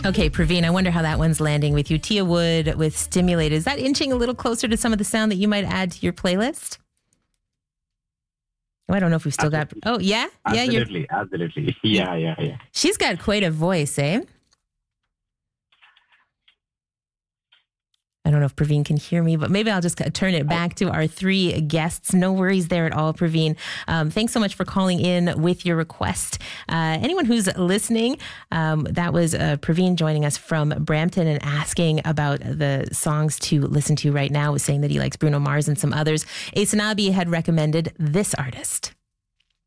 Okay, Praveen, I wonder how that one's landing with you. Tia Wood with Stimulated. Is that inching a little closer to some of the sound that you might add to your playlist? Oh, I don't know if we've still got... Oh, yeah? Absolutely. Yeah. She's got quite a voice, eh? I don't know if Praveen can hear me, but maybe I'll just turn it back to our three guests. No worries there at all, Praveen. Thanks so much for calling in with your request. Anyone who's listening, that was Praveen joining us from Brampton and asking about the songs to listen to right now, was saying that he likes Bruno Mars and some others. Asanabi had recommended this artist.